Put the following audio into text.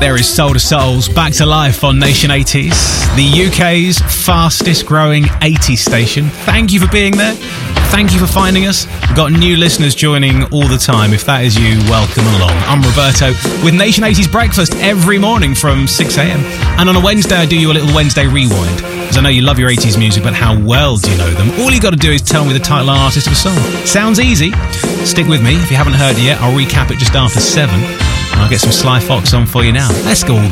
There is Soul to Souls, back to life on Nation 80s, the UK's fastest growing 80s station. Thank you for being there. Thank you for finding us. We've got new listeners joining all the time. If that is you, welcome along. I'm Roberto with Nation 80s Breakfast every morning from 6 a.m. And on a Wednesday, I do you a little Wednesday rewind. Because I know you love your 80s music, but how well do you know them? All you got to do is tell me the title and artist of a song. Sounds easy. Stick with me. If you haven't heard it yet, I'll recap it just after 7. And I'll get some Sly Fox on for you now. Let's go all the